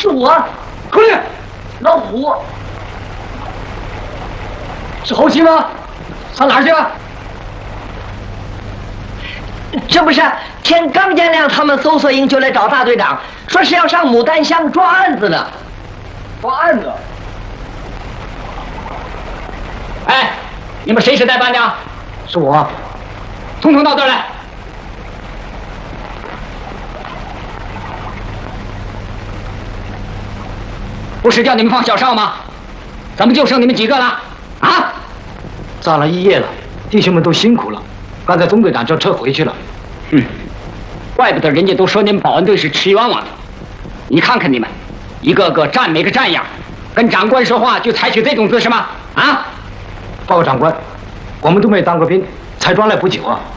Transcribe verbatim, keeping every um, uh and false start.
是我。 口令， 老虎。 是侯七吗？上哪儿去了？ 这不是天刚见亮，他们搜索营就来找大队长，说是要上牡丹乡抓案子呢。 抓案子？哎，你们谁是代班的？ 是我。 统统到这儿来。不是叫你们放小哨吗？怎么就剩你们几个了？啊！ 站了一夜了，弟兄们都辛苦了。刚才总队长叫车回去了。 哼，怪不得人家都说你们保安队是吃冤枉的。你看看你们，一个个站没个站样，跟长官说话就采取这种姿势吗？啊！ 报告长官，我们都没当过兵，才装来不久啊。